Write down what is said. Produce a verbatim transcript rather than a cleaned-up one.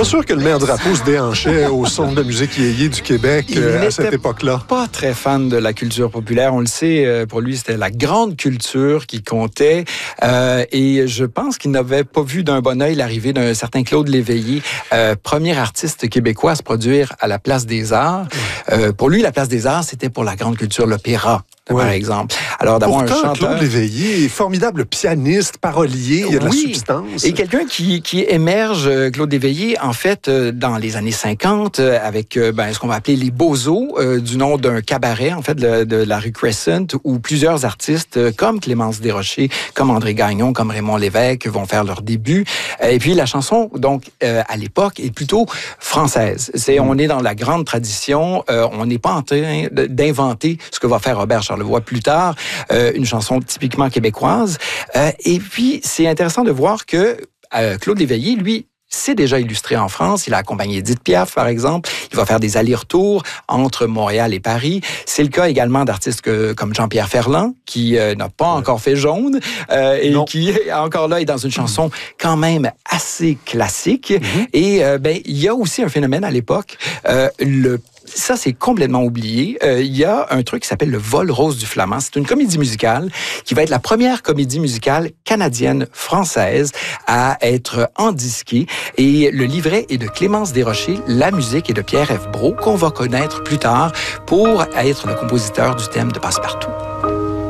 Pas sûr que le maire Drapeau se déhanchait au Centre de musique yéyé du Québec euh, à cette époque-là. Pas très fan de la culture populaire. On le sait, euh, pour lui, c'était la grande culture qui comptait. Euh, et je pense qu'il n'avait pas vu d'un bon œil l'arrivée d'un certain Claude Léveillé, euh, premier artiste québécois à se produire à la Place des Arts. Euh, pour lui, la Place des Arts, c'était pour la grande culture, l'opéra. Ouais. Par exemple. Alors, d'avoir un chanteur... Claude Léveillé est formidable pianiste, parolier, il y a de oui. la substance. Et quelqu'un qui, qui émerge, Claude Léveillé, en fait, dans les années cinquante, avec ben, ce qu'on va appeler les Beaux-Os, euh, du nom d'un cabaret, en fait, de, de la rue Crescent, où plusieurs artistes, comme Clémence Desrochers, comme André Gagnon, comme Raymond Lévesque, vont faire leur début. Et puis, la chanson, donc, euh, à l'époque, est plutôt française. C'est, mm. On est dans la grande tradition. Euh, on n'est pas en train d'inventer ce que va faire Robert Charlevoix plus tard, euh, une chanson typiquement québécoise. Euh, et puis, c'est intéressant de voir que euh, Claude Léveillé, lui, s'est déjà illustré en France. Il a accompagné Édith Piaf, par exemple. Il va faire des allers-retours entre Montréal et Paris. C'est le cas également d'artistes que, comme Jean-Pierre Ferland, qui euh, n'a pas ouais. encore fait Jaune, euh, et non. qui, encore là, est dans une chanson quand même assez classique. Mm-hmm. Et euh, ben, il y a aussi un phénomène à l'époque, euh, le ça, c'est complètement oublié. Euh, il y a un truc qui s'appelle le Vol rose du Flamand. C'est une comédie musicale qui va être la première comédie musicale canadienne-française à être endisquée. Et le livret est de Clémence Desrochers, la musique est de Pierre F. Brault, qu'on va connaître plus tard pour être le compositeur du thème de Passepartout.